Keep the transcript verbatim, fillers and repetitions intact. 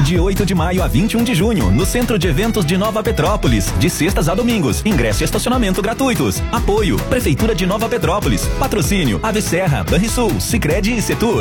de oito de maio a vinte e um de junho, no Centro de Eventos de Nova Petrópolis, de sextas a domingos. Ingresso e estacionamento gratuitos. Apoio Prefeitura de Nova Petrópolis. Patrocínio Ave Serra, Banrisul, Sicredi e Setur.